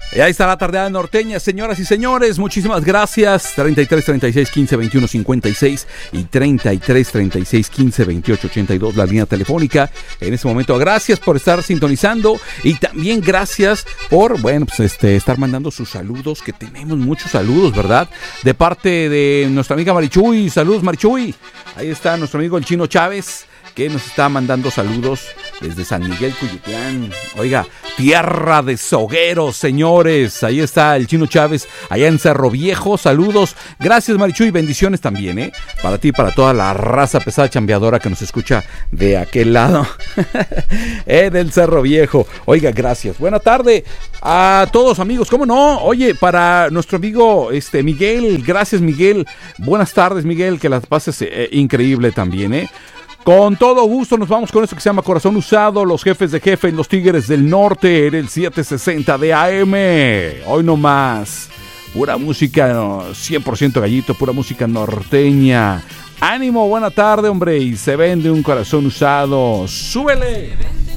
Y ahí está la tardeada norteña, señoras y señores, muchísimas gracias. 33 36 15 21 56 y 33 36 15 28 82, la línea telefónica. En este momento, gracias por estar sintonizando y también gracias por, bueno, pues estar mandando sus saludos, que tenemos muchos saludos, ¿verdad? De parte de nuestra amiga Marichuy. Saludos, Marichuy. Ahí está nuestro amigo el Chino Chávez, que nos está mandando saludos desde San Miguel, Cuyutlán. Oiga, tierra de sogueros, señores. Ahí está el Chino Chávez, allá en Cerro Viejo. Saludos. Gracias, Marichuy. Bendiciones también, para ti y para toda la raza pesada chambeadora que nos escucha de aquel lado del Cerro Viejo. Oiga, gracias. Buena tarde a todos, amigos. ¿Cómo no? Oye, para nuestro amigo Miguel. Gracias, Miguel. Buenas tardes, Miguel. Que las pases increíble también, Con todo gusto nos vamos con esto que se llama Corazón Usado, los jefes de jefe, los Tigres del Norte, en el 760 de AM. Hoy no más, pura música 100% gallito, pura música norteña. Ánimo, buena tarde, hombre, y se vende un corazón usado. ¡Súbele!